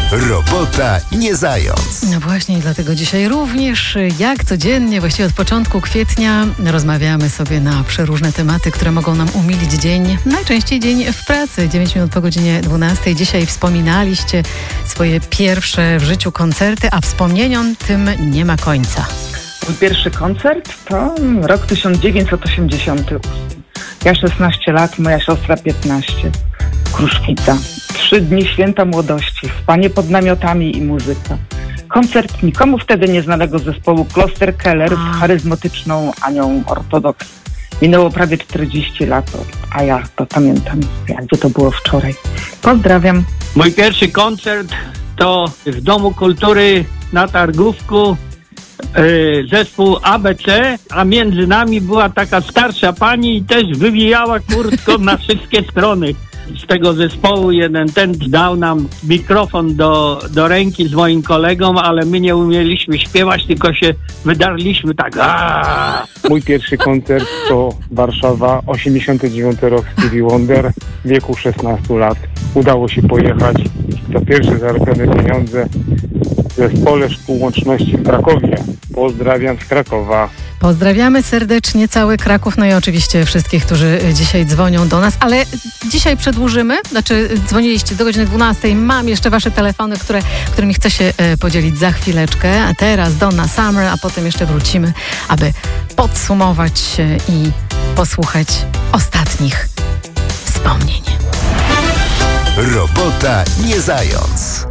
Robota nie zając. No właśnie, dlatego dzisiaj również, jak codziennie, właściwie od początku kwietnia, rozmawiamy sobie na przeróżne tematy, które mogą nam umilić dzień, najczęściej dzień w pracy. 9 minut po godzinie 12. Dzisiaj wspominaliście swoje pierwsze w życiu koncerty, a wspomnieniom tym nie ma końca. Mój pierwszy koncert to rok 1988. Ja 16 lat, moja siostra 15. Kruszwica. 3 dni święta młodości, spanie pod namiotami i muzyka. Koncert nikomu wtedy nieznanego zespołu Kloster Keller z charyzmatyczną Anią Ortodoks. Minęło prawie 40 lat, a ja to pamiętam, jakby to było wczoraj. Pozdrawiam. Mój pierwszy koncert to w Domu Kultury na Targówku, zespół ABC, a między nami była taka starsza pani i też wywijała kurtką na wszystkie strony. Z tego zespołu ten dał nam mikrofon do ręki z moim kolegą, ale my nie umieliśmy śpiewać, tylko się wydarliśmy tak. Aaaa! Mój pierwszy koncert to Warszawa, 89 rok, Stevie Wonder, w wieku 16 lat. Udało się pojechać za pierwsze zarobione pieniądze w Zespole Szkół Łączności w Krakowie. Pozdrawiam z Krakowa. Pozdrawiamy serdecznie cały Kraków, no i oczywiście wszystkich, którzy dzisiaj dzwonią do nas, ale dzisiaj przedłużymy, dzwoniliście do godziny 12. Mam jeszcze wasze telefony, którymi chcę się podzielić za chwileczkę, a teraz Donna Summer, a potem jeszcze wrócimy, aby podsumować i posłuchać ostatnich wspomnień. Robota nie zając.